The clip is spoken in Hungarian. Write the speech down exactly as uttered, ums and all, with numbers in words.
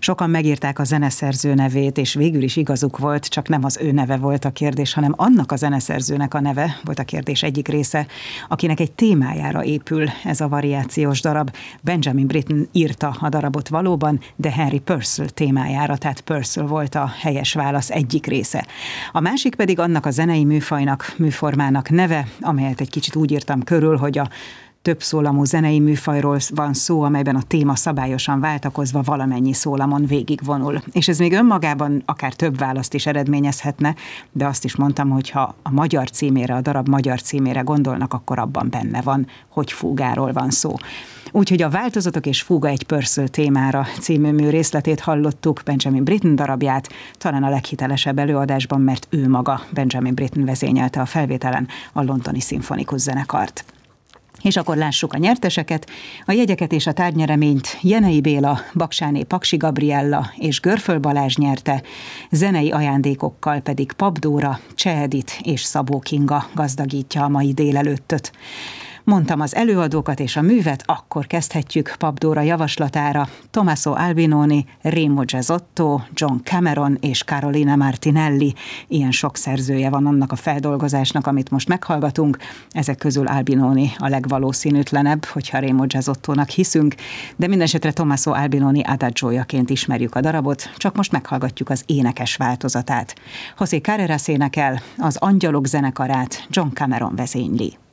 Sokan megírták a zeneszerző nevét, és végül is igazuk volt, csak nem az ő neve volt a kérdés, hanem annak a zeneszerzőnek a neve volt a kérdés egyik része, akinek egy témájára épül ez a variációs darab. Benjamin Britten írta a darabot valóban, de Henry Purcell témájára, tehát Purcell volt a helyes válasz egyik része. A másik pedig annak a zenei műfajnak, műformának neve, amelyet egy kicsit úgy írtam körül, hogy a több szólamú zenei műfajról van szó, amelyben a téma szabályosan váltakozva valamennyi szólamon végigvonul. És ez még önmagában akár több választ is eredményezhetne, de azt is mondtam, hogy ha a magyar címére, a darab magyar címére gondolnak, akkor abban benne van, hogy fúgáról van szó. Úgyhogy a Változatok és fúga egy Purcell témára című mű részletét hallottuk, Benjamin Britten darabját, talán a leghitelesebb előadásban, mert ő maga, Benjamin Britten vezényelte a felvételen a londoni szimfonikus zenekart. És akkor lássuk a nyerteseket, a jegyeket és a tárgynyereményt Jenei Béla, Baksáné Paksi Gabriella és Görföl Balázs nyerte, zenei ajándékokkal pedig Pap Dóra, Cseh Edith és Szabó Kinga gazdagítja a mai délelőttöt. Mondtam az előadókat és a művet, akkor kezdhetjük Pap Dóra javaslatára. Tommaso Albinoni, Remo Giazzotto, John Cameron és Carolina Martinelli. Ilyen sok szerzője van annak a feldolgozásnak, amit most meghallgatunk. Ezek közül Albinoni a legvalószínűtlenebb, hogyha Remo Giazzottónak hiszünk, de mindenesetre Tommaso Albinoni adagiojaként ismerjük a darabot, csak most meghallgatjuk az énekes változatát. José Carreras énekel, az Angyalok zenekarát John Cameron vezényli.